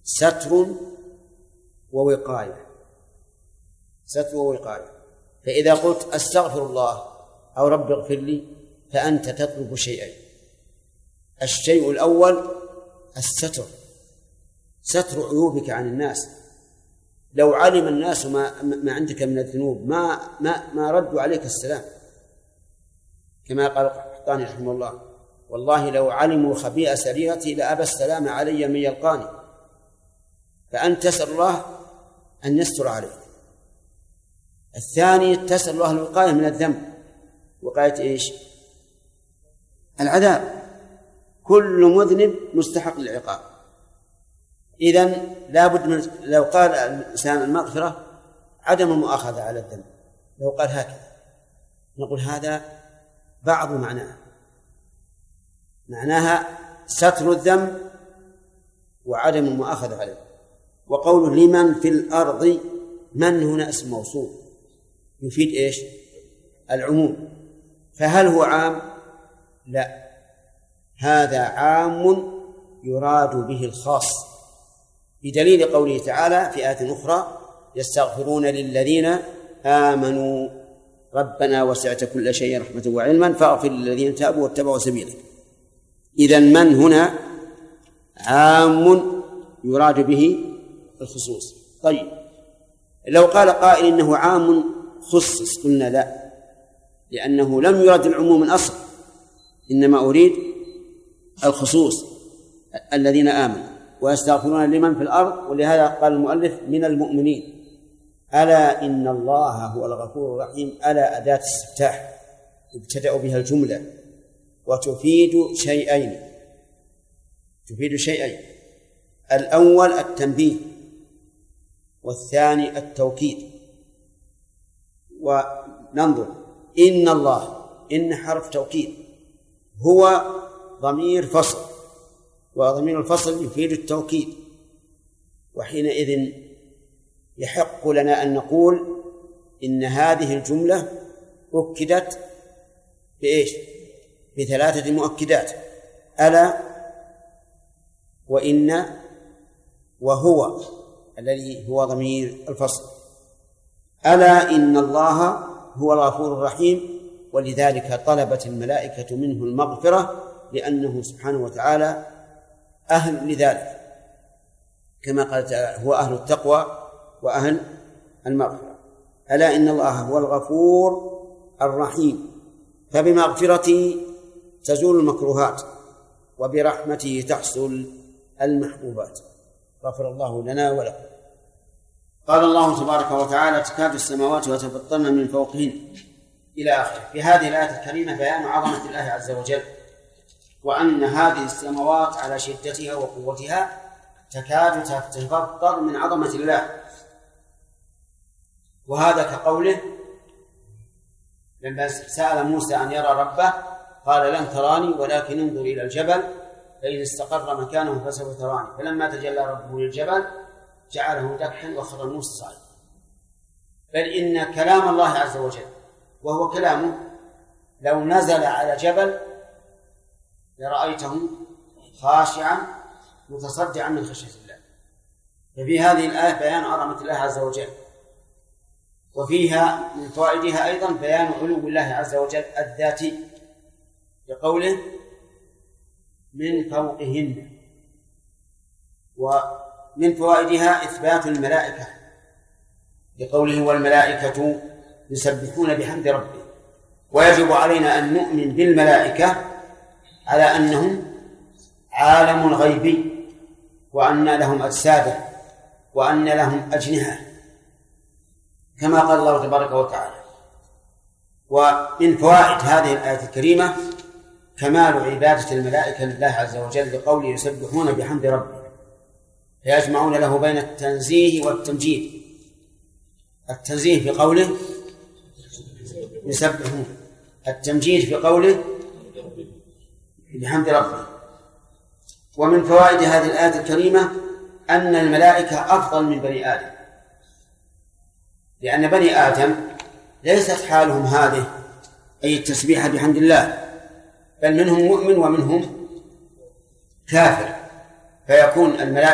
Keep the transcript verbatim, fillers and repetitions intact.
ستر ووقاية، ستر ووقاية. فإذا قلت أستغفر الله أو رب اغفر لي فأنت تطلب شيئين: الشيء الأول الستر، ستر عيوبك عن الناس. لو علم الناس ما, ما عندك من الذنوب ما, ما, ما ردوا عليك السلام، كما قال القحطاني رحمه الله: والله لو علموا خبيئة سريرتي لأبى السلام علي من يلقاني. فأنت تسأل الله أن يستر عليك. الثاني تسأل الله الوقاية من الذنب. وقاية إيش؟ العذاب. كل مذنب مستحق للعقاب. إذن لا بد من، لو قال الإنسان المغفرة عدم المؤاخذة على الذنب، لو قال هكذا نقول هذا بعض معناه، معناها ستر الذنب وعدم المؤاخذة عليه. وقوله لمن في الأرض، من هنا اسم موصول يفيد إيش؟ العموم. فهل هو عام؟ لا، هذا عام يراد به الخاص، بدليل قوله تعالى في آية أخرى: يستغفرون للذين آمنوا ربنا وسعت كل شيء رحمة وعلما فاغفر للذين تابوا واتبعوا سبيلك. إذن من هنا عام يراد به الخصوص. طيب، لو قال قائل إنه عام خصص قلنا لا، لأنه لم يرد العموم من أصل، إنما أريد الخصوص الذين آمنوا ويستغفرون لمن في الأرض. ولهذا قال المؤلف من المؤمنين. ألا إن الله هو الغفور الرحيم. ألا أداة استفتاح ابتدأ بها الجملة، وتفيد شيئين، تفيد شيئين: الأول التنبيه، والثاني التوكيد. وننظر: إن الله، إن حرف توكيد، هو ضمير فصل، وضمير الفصل يفيد التوكيد، وحينئذ يحق لنا أن نقول إن هذه الجملة أكدت بإيش؟ بثلاثة مؤكدات: ألا، وإن، وهو الذي هو ضمير الفصل. ألا إن الله هو الغفور الرحيم، ولذلك طلبت الملائكة منه المغفرة، لأنه سبحانه وتعالى أهل لذلك، كما قال تعالى: هو أهل التقوى وأهل المغفرة. ألا إن الله هو الغفور الرحيم، فبمغفرته تزول المكروهات، وبرحمته تحصل المحبوبات. غفر الله لنا ولكم. قال الله تبارك وتعالى: تكاد السماوات يتفطرن من فوقهن، إلى آخره. في هذه الآية الكريمة بيان عظمة الله عز وجل، وأن هذه السماوات على شدتها وقوتها تكاد تتفطر من عظمة الله. وهذا كقوله لما سأل موسى أن يرى ربه قال: لن تراني ولكن انظر إلى الجبل فإن استقر مكانه فسوف تراني، فلما تجلى ربه للجبل جعله دكا وخر موسى صعيدا. بل إن كلام الله عز وجل وهو كلامه لو نزل على جبل لرأيته خاشعا متصدعا من خشية الله. ففي هذه الآية بيان عظمة الله عز وجل، وفيها من فوائدها أيضا بيان علو الله عز وجل الذاتي، لقوله: من فوقهن. ومن فوائدها إثبات الملائكة، لقوله: والملائكة يسبحون بحمد ربهم. ويجب علينا أن نؤمن بالملائكة على أنهم عالم غيبي، وأن لهم أجسادا، وأن لهم أجنحة، كما قال الله تبارك وتعالى. ومن فوائد هذه الآية الكريمة كمال عبادة الملائكة لله عز وجل، لقوله: يسبحون بحمد ربهم، فيجمعون له بين التنزيه والتمجيد. التنزيه في قوله يسبحون، التمجيد في قوله بحمد ربهم. ومن فوائد هذه الآية الكريمة أن الملائكة أفضل من بني آدم، لأن بني آدم ليست حالهم هذه، أي التسبيح بحمد الله، بل منهم مؤمن ومنهم كافر، فيكون الملائكة